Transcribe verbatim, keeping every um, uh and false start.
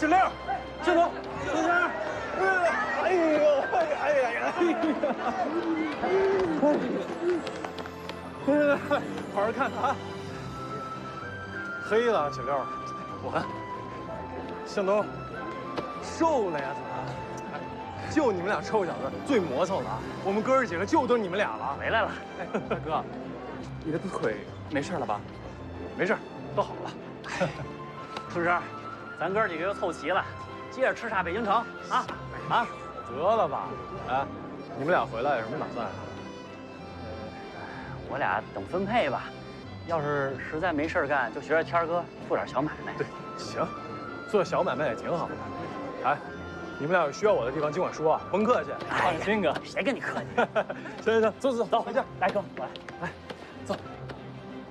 小六，向东，向前。哎呦，哎呀，哎呀，哎呀！好好看啊！黑了，小六，我看。向东，瘦了呀，怎么？就你们俩臭小子最磨蹭了，我们哥儿几个就都你们俩了。 回来了， 哎，大哥，你的腿没事了吧？没事，都好了。 春生，咱哥几个又凑齐了，接着吃下北京城啊啊！ 得了吧，哎，你们俩回来有什么打算啊？ 我俩等分配吧。要是实在没事干，就学着天哥做点小买卖。 对，行，做小买卖也挺好的。哎，你们俩有需要我的地方尽管说啊，甭客气。 哎，鑫哥，谁跟你客气？ 行行行，走走走， 走回家。 来哥，我来。 来。